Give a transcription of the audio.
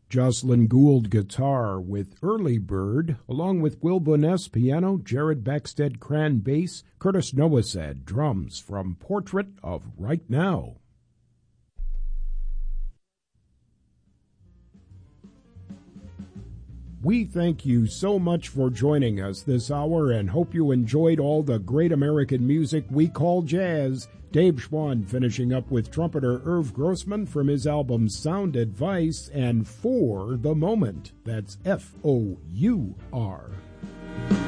Jocelyn Gould guitar with Early Bird, along with Will Boness piano, Jared Backstead Cran bass, Curtis Noasad drums from Portrait of Right Now. We thank you so much for joining us this hour and hope you enjoyed all the great American music we call jazz. Dave Schwann finishing up with trumpeter Irv Grossman from his album Sound Advice and For the Moment. That's F-O-U-R.